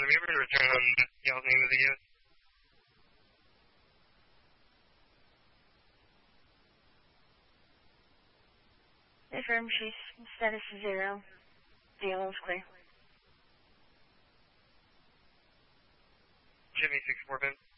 you ever return on y'all's name of the youth? Affirm, she's status 0. DLO is clear. Jimmy 6-4 Ben.